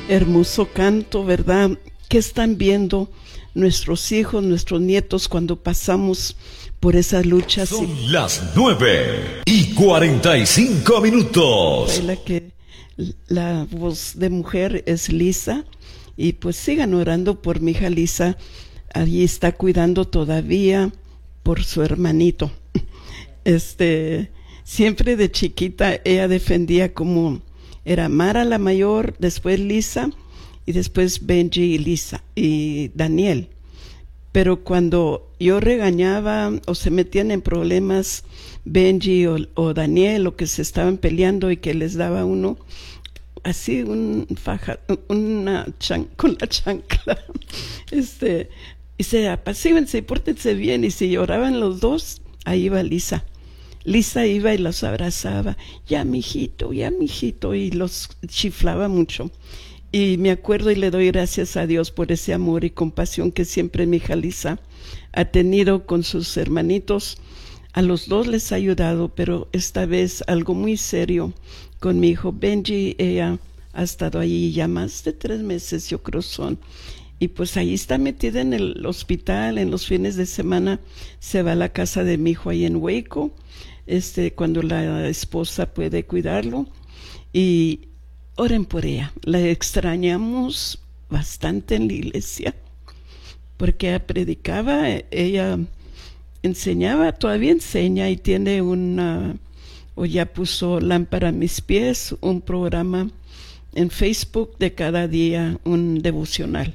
Hermoso canto, ¿verdad? ¿Qué están viendo nuestros hijos, nuestros nietos cuando pasamos por esas luchas? Son las 9:45. La voz de mujer es Lisa, y pues sigan orando por mi hija Lisa. Allí está cuidando todavía por su hermanito. Siempre de chiquita ella defendía, como era Mara la mayor, después Lisa y después Benji y Lisa y Daniel. Pero cuando yo regañaba o se metían en problemas Benji o Daniel, o que se estaban peleando y que les daba uno así con la chancla, dice, apacíguense y pórtense bien. Y si lloraban los dos, ahí iba Lisa. Lisa iba y los abrazaba, ya mijito, y los chiflaba mucho. Y me acuerdo y le doy gracias a Dios por ese amor y compasión que siempre mi hija Lisa ha tenido con sus hermanitos. A los dos les ha ayudado, pero esta vez algo muy serio con mi hijo Benji. Ella ha estado ahí ya más de 3 meses, yo creo son. Y pues ahí está metida en el hospital. En los fines de semana se va a la casa de mi hijo ahí en Waco, cuando la esposa puede cuidarlo. Y oren por ella. La extrañamos bastante en la iglesia, porque ella predicaba, ella enseñaba, todavía enseña, y tiene o ya puso Lámpara a mis pies, un programa en Facebook de cada día, un devocional.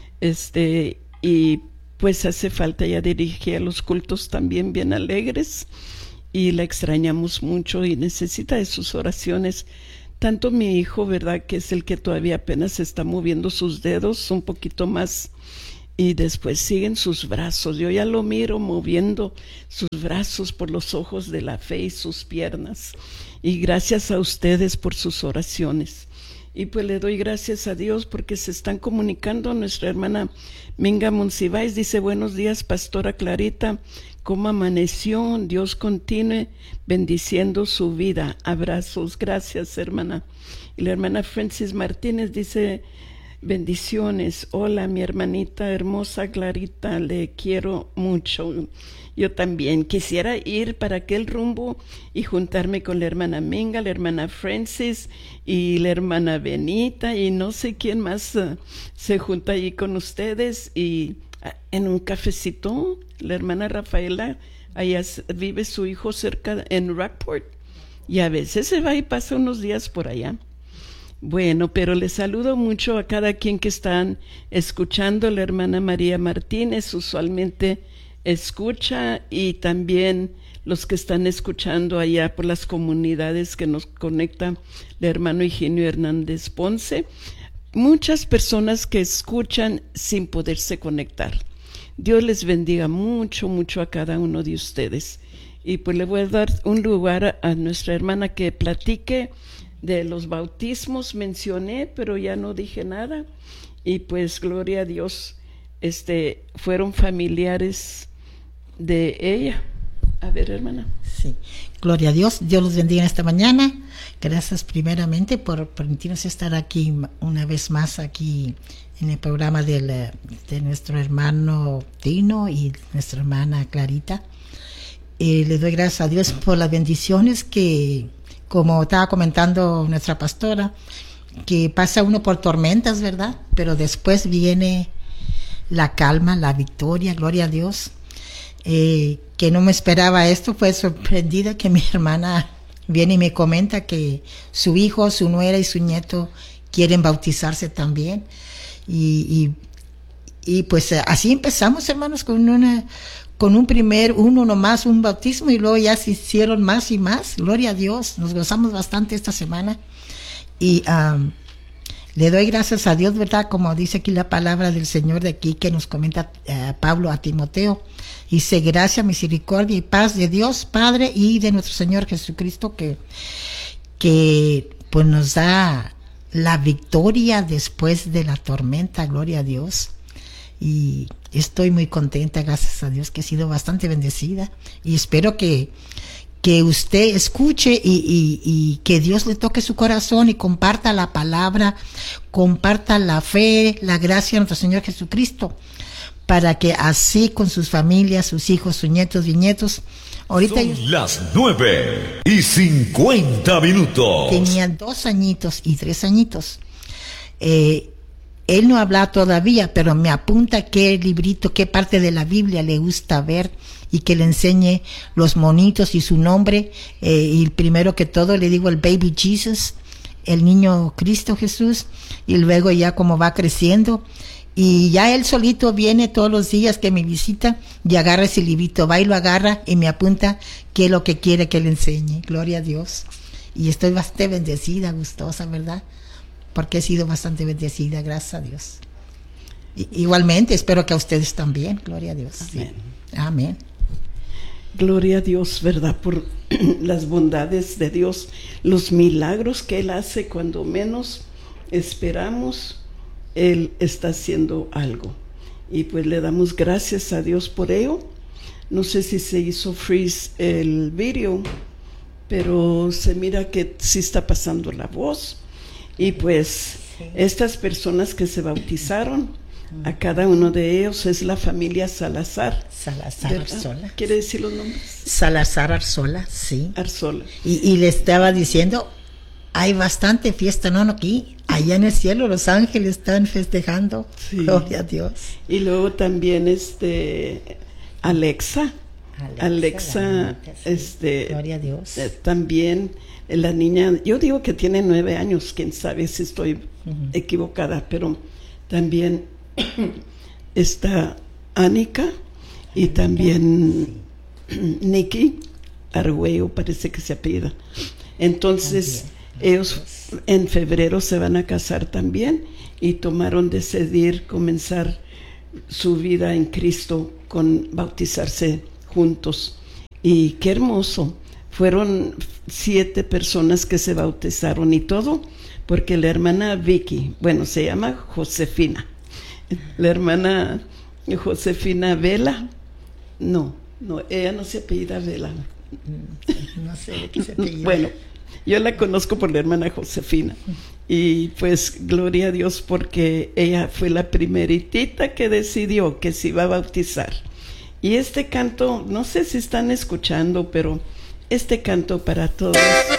Y pues hace falta, ya dirigía los cultos también bien alegres, y la extrañamos mucho y necesita de sus oraciones. Tanto mi hijo, ¿verdad?, que es el que todavía apenas está moviendo sus dedos un poquito más, y después siguen sus brazos. Yo ya lo miro moviendo sus brazos por los ojos de la fe y sus piernas. Y gracias a ustedes por sus oraciones. Y pues le doy gracias a Dios porque se están comunicando. Nuestra hermana Minga Monsiváis dice: buenos días, pastora Clarita, ¿cómo amaneció? Dios continúe bendiciendo su vida. Abrazos. Gracias, hermana. Y la hermana Francis Martínez dice: bendiciones. Hola, mi hermanita hermosa Clarita, le quiero mucho. Yo también quisiera ir para aquel rumbo y juntarme con la hermana Minga, la hermana Francis y la hermana Benita, y no sé quién más se junta allí con ustedes, y en un cafecito. La hermana Rafaela, allá vive su hijo cerca en Rockport, y a veces se va y pasa unos días por allá. Bueno, pero les saludo mucho a cada quien que están escuchando. La hermana María Martínez usualmente escucha, y también los que están escuchando allá por las comunidades que nos conecta el hermano Higinio Hernández Ponce. Muchas personas que escuchan sin poderse conectar. Dios les bendiga mucho, mucho a cada uno de ustedes. Y pues le voy a dar un lugar a nuestra hermana que platique de los bautismos. Mencioné, pero ya no dije nada. Y pues gloria a Dios, fueron familiares de ella. A ver, hermana. Sí, gloria a Dios. Dios los bendiga en esta mañana. Gracias primeramente por permitirnos estar aquí una vez más aquí en el programa de nuestro hermano Tino y nuestra hermana Clarita. Le doy gracias a Dios por las bendiciones que, como estaba comentando nuestra pastora, que pasa uno por tormentas, ¿verdad? Pero después viene la calma, la victoria, gloria a Dios. Que no me esperaba esto, fue sorprendida que mi hermana viene y me comenta que su hijo, su nuera y su nieto quieren bautizarse también. Y pues así empezamos, hermanos, con uno nomás, un bautismo, y luego ya se hicieron más y más. Gloria a Dios, nos gozamos bastante esta semana. Y le doy gracias a Dios, ¿verdad? Como dice aquí la palabra del Señor de aquí, que nos comenta Pablo a Timoteo. Dice: gracia, misericordia y paz de Dios Padre y de nuestro Señor Jesucristo, que pues nos da la victoria después de la tormenta. Gloria a Dios. Y estoy muy contenta, gracias a Dios, que he sido bastante bendecida, y espero que que usted escuche y que Dios le toque su corazón y comparta la palabra, comparta la fe, la gracia de nuestro Señor Jesucristo, para que así con sus familias, sus hijos, sus nietos, bisnietos. Ahorita son las 9:50. Tenía 2 añitos y 3 añitos. Él no habla todavía, pero me apunta qué librito, qué parte de la Biblia le gusta ver y que le enseñe los monitos y su nombre. Y primero que todo le digo el Baby Jesus, el niño Cristo Jesús, y luego ya como va creciendo. Y ya él solito viene todos los días que me visita y agarra ese librito, va y lo agarra y me apunta qué es lo que quiere que le enseñe. Gloria a Dios. Y estoy bastante bendecida, gustosa, ¿verdad? Porque he sido bastante bendecida, gracias a Dios. Igualmente, espero que a ustedes también, gloria a Dios. Amén. Sí. Amén. Gloria a Dios, ¿verdad? Por las bondades de Dios, los milagros que Él hace cuando menos esperamos, Él está haciendo algo. Y pues le damos gracias a Dios por ello. No sé si se hizo freeze el video, pero se mira que sí está pasando la voz. Y pues estas personas que se bautizaron, a cada uno de ellos es la familia Salazar. Salazar Arzola. ¿Quiere decir los nombres? Salazar Arzola, sí. Arzola. Y le estaba diciendo, hay bastante fiesta, ¿no? Aquí, allá en el cielo, los ángeles están festejando. Sí. Gloria a Dios. Y luego también Alexa, sí. Gloria a Dios. También la niña, yo digo que tiene 9 años, quién sabe si estoy equivocada, pero también está Anika y también Nikki Argüello, parece que se apellida. Entonces, ellos en febrero se van a casar también y tomaron decidir comenzar su vida en Cristo con bautizarse juntos. Y qué hermoso. Fueron 7 personas que se bautizaron y todo porque la hermana Vicky, bueno, se llama Josefina. La hermana Josefina Vela, no, ella no se apellida Vela. No sé de qué se apellida. Bueno, yo la conozco por la hermana Josefina. Y pues gloria a Dios porque ella fue la primeritita que decidió que se iba a bautizar. Y este canto, no sé si están escuchando, pero este canto para todos